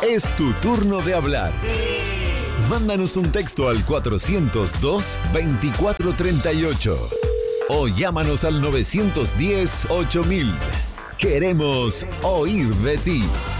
Es tu turno de hablar. Mándanos un texto al 402-2438 o llámanos al 910-8000. Queremos oír de ti.